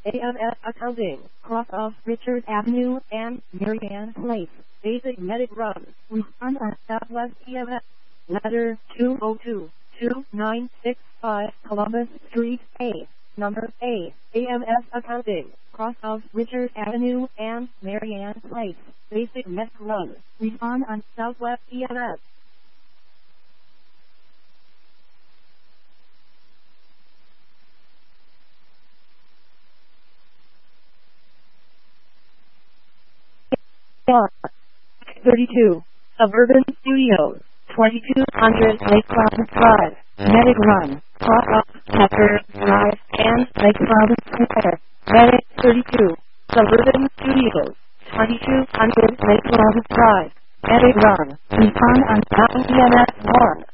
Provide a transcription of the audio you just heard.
AMS Accounting, cross off Richard Avenue and Marianne Place. Basic medic run. Respond on Southwest EMS. Letter 202-2965 Columbus Street A. Number A. AMS Accounting, cross off Richard Avenue and Marianne Place. Basic medic run. Respond on Southwest EMS. Block 32, Suburban Studios, 2200 Lake Province Drive, Medic Run, cross off Tucker Drive and Lake Province Square. Medic 32, Suburban Studios, 2200 Lake Province Drive, Medic Run, respond on EMS 1.